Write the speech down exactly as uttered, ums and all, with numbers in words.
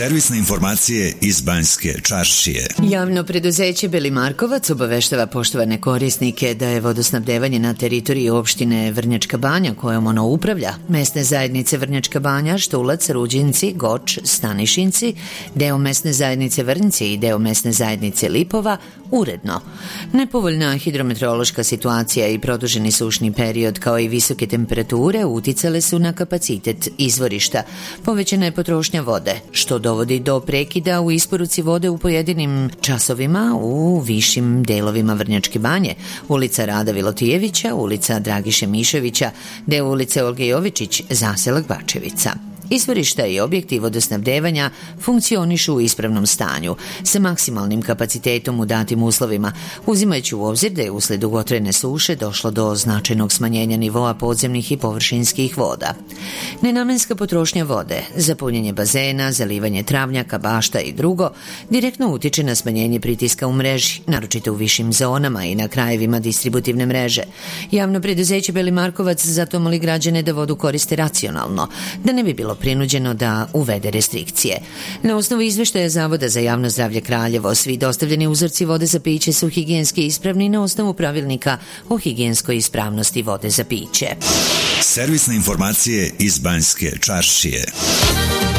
Servisne informacije iz Banjske Čaršije. Javno preduzeće Beli Markovac obaveštava poštovane korisnike da je vodosnabdevanje na teritoriji opštine Vrnjačka Banja, kojom ono upravlja, mesne zajednice Vrnjačka Banja, Štulac, Ruđinci, Goč, Stanišinci, deo mesne zajednice Vrnjci i deo mesne zajednice Lipova, uredno. Nepovoljna hidrometeorološka situacija i produženi sušni period kao i visoke temperature uticale su na kapacitet izvorišta. Povećana je potrošnja vode, što dovodi do prekida u isporuci vode u pojedinim časovima u višim delovima Vrnjačke Banje, ulica Rada Vilotijevića, ulica Dragiše Miševića, deo ulice Olge Jovičić, zaselak Bačevica. Izvorišta i objekti vodosnabdevanja funkcionišu u ispravnom stanju, sa maksimalnim kapacitetom u datim uslovima, uzimajući u obzir da je usled dugotrajne suše došlo do značajnog smanjenja nivoa podzemnih i površinskih voda. Nenamenska potrošnja vode, za punjenje bazena, zalivanje travnjaka, bašta i drugo, direktno utiče na smanjenje pritiska u mreži, naročito u višim zonama i na krajevima distributivne mreže. Javno preduzeće Beli Markovac zato moli građane da vodu koriste racionalno, da ne bi bilo prinuđeno da uvede restrikcije. Na osnovu izveštaja Zavoda za javno zdravlje Kraljevo, svi dostavljeni uzorci vode za piće su higijenski ispravni na osnovu pravilnika o higijenskoj ispravnosti vode za piće. Servisne informacije iz Banjske Čaršije.